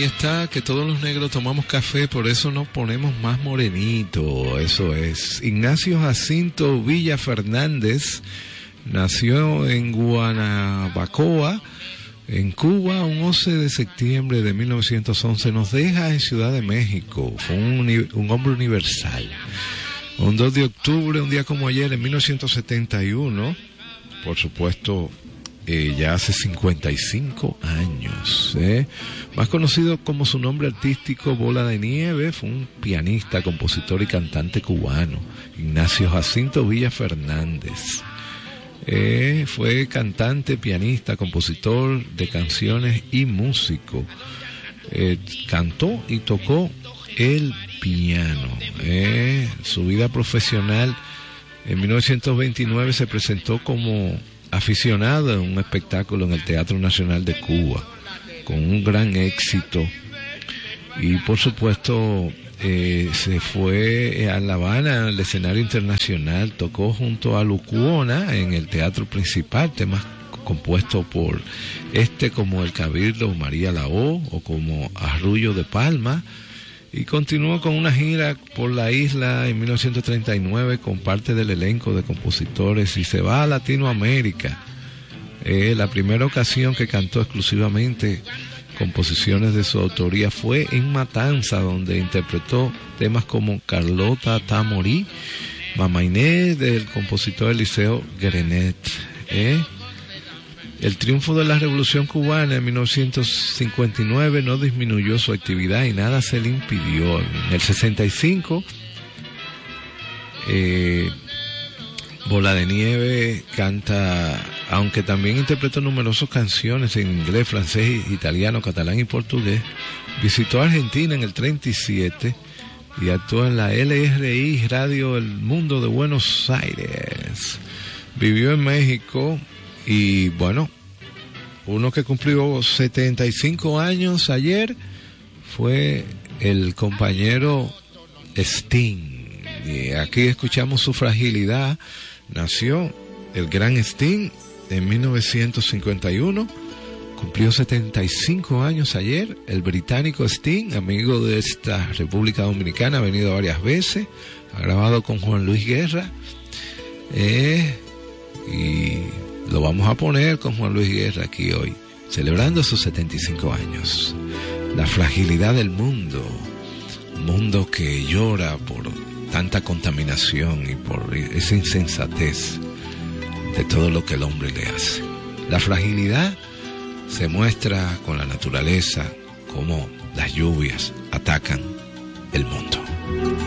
está, que todos los negros tomamos café, por eso nos ponemos más morenito. Eso es. Ignacio Jacinto Villa Fernández nació en Guanabacoa, en Cuba, un 11 de septiembre de 1911. Nos deja en Ciudad de México. Fue un hombre universal. Un 2 de octubre, un día como ayer, en 1971, por supuesto, ya hace 55 años, más conocido como su nombre artístico Bola de Nieve, fue un pianista, compositor y cantante cubano, Ignacio Jacinto Villa Fernández. Fue cantante, pianista, compositor de canciones y músico. Cantó y tocó el piano. Su vida profesional, en 1929 se presentó como aficionado en un espectáculo en el Teatro Nacional de Cuba, con un gran éxito. Y por supuesto se fue a La Habana, al escenario internacional, tocó junto a Lucuona en el Teatro Principal, temas compuestos por como El Cabildo, María Lao, o como Arrullo de Palma, y continuó con una gira por la isla en 1939 con parte del elenco de compositores, y se va a Latinoamérica. La primera ocasión que cantó exclusivamente composiciones de su autoría fue en Matanza, donde interpretó temas como Carlota Tamorí, Mamá Inés, del compositor Eliseo Grenet. El triunfo de la Revolución Cubana en 1959 no disminuyó su actividad y nada se le impidió. En el 65, Bola de Nieve canta, aunque también interpretó numerosas canciones en inglés, francés, italiano, catalán y portugués. Visitó Argentina en el 37 y actuó en la LRI Radio El Mundo de Buenos Aires. Vivió en México. Y bueno, uno que cumplió 75 años ayer fue el compañero Sting. Y aquí escuchamos su fragilidad. Nació el gran Sting en 1951, cumplió 75 años ayer. El británico Sting, amigo de esta República Dominicana, ha venido varias veces, ha grabado con Juan Luis Guerra, y lo vamos a poner con Juan Luis Guerra aquí hoy, celebrando sus 75 años. La fragilidad del mundo, un mundo que llora por tanta contaminación y por esa insensatez de todo lo que el hombre le hace. La fragilidad se muestra con la naturaleza, como las lluvias atacan el mundo.